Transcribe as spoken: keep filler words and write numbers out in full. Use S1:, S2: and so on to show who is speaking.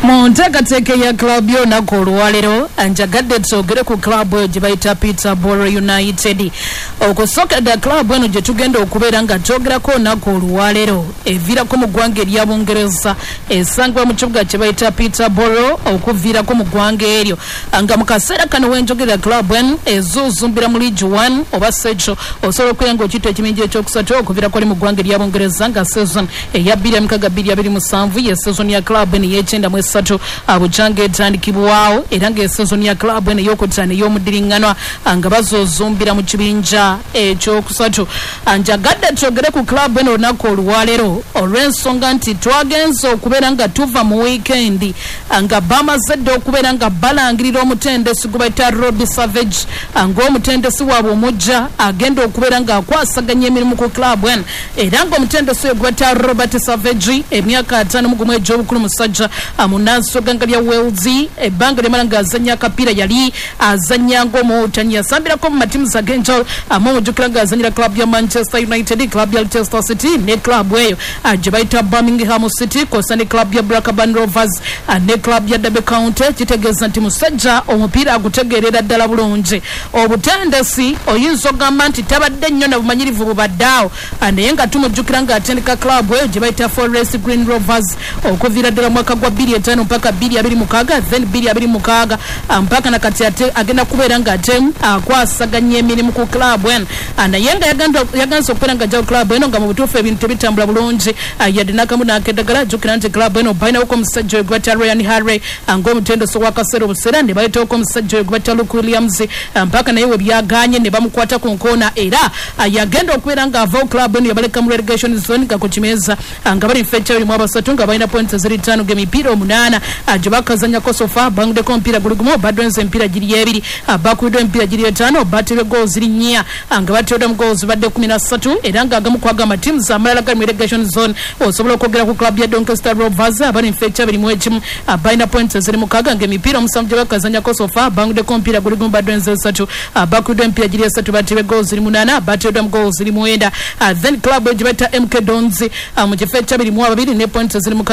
S1: Monteekateeka ya club y'olunaku olwaleero njagadde twogere ku club eyo gye bayita Peterborough United. Okusookedde club eno gye tugenda okubeera nga twogerako olunaku olwaleero eviirako mu ggwanga erya Bungereza esangibwa mu kibuga kye bayita Peterborough okuviirako mu ggwanga eryo nga mu kaseera kano wenjogerera club eno ezuuzumbira mu League one oba Secho osobola okubeera ng'okiyita ekimingi ekyokusatu okuviirako ali mu ggwanga erya Bungereza nga season eya bbiri emikaaga bbiri abiri musanvu ye season ya club eno y'ekyenda mu esatu abujanga etandikibwawo era ng'eseason ya club eno ey'okutaano ey'omudiringanwa nga bazoozumbira mu kibinja ekyokusatu. Njagadde twogere ku club eno olunaku olwaleero olw'ensonga nti twagenze okubeera nga tuva mu weekend nga bamaze dda okubeera nga balangirira omutendesi gwe bayita Robbie Savage ng'omutendesi waabwe omujja agenda okubeera ng'akwasaganya emirimu ku club eno era ng'omutendesi oyo gwe bayita Robert Savage emyaka ataano mu gumu egy'obukulu musajja munansi oganga lya Wales ebbanga lyemala ng'azannya akapiira yali azannya ng'omuwutanyi yasambirako mu matimu ag'enjawulo amumujjukira ng'azannyira club ya Manchester United, club ya Leicester City ne club eyo gye bayita Birmingham City kosa ne club ya Blackburn Rovers ne club ya Derby County. Kitegeeza nti musajja omupiira agutegeerera ddala bulungi. Obutendesi oyinza ogamba nti tabadde nnyo na bumanyirivu bubaddaawo naye nga tumujjukira ng'atendeka club eyo gye bayita Forest Green Rovers okuviira ddala mwaka gwa bbiri etaano mpaka bbiri abiri mukaaga then bbiri abiri mukaaga mpaka nakati ate agenda kubeera ng'ate akwasaganya emirimu ku club eno naye nga yaganza okubeera nga ajjawo club eno nga mu butuufu ebintu tebitambula bulungi yadde n'akamu n'akeddagala ajjukira nti club eno balinawo omusajja oyo gwe bayita Ryan Harry ng'omutendesi ow'akaseera obuseera ne baleetawo omusajja oyo gwe bayita Luke Williams mpaka naye we byaganye ne bamukwata ku nkoona era yagenda okubeera ng'avaawo club eno yabaleka mu relegation zone nga ku kimeeza nga bali fecha biri mu abasatu nga balina points ziri ttaano ng'emipiira omunaana gye bakazannyako sofa bangudeko omupiira guli gumu badwenza emipiira giri ebiri bakubiddwa emipiira giri etaano bateebwa goals ziri nnya nga bateeddwa mu goals badde kumi na ssatu era ng'agamu ku agama teams amalala gali mu relegation zone osobola okwogera ku club ya Doncaster Rovers abali mu fecha biri mu ekimu balina points ziri mukaaga ng'emipiira omusanvu gye bakazannyako sofa bangudeko omupiira guli gumu badwenza esatu bakubiddwa emipiira giri esatu bateebwa goals ziri munaana bateeddwa mu goals ziri mwenda then club gye bayita M K Dons mu kifo ekya biri mu ababiri ne points ziri